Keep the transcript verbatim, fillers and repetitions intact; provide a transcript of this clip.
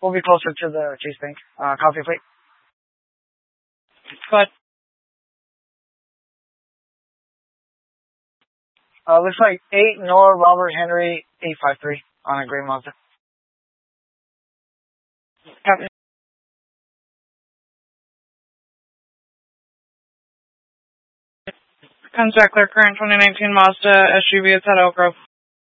We'll be closer to the Chase Bank. Uh, coffee plate. But Uh, looks like eight Noah Robert Henry eight five three on a gray Mazda. Captain. Comes back clear current twenty nineteen Mazda S U V. It's at Elk Grove.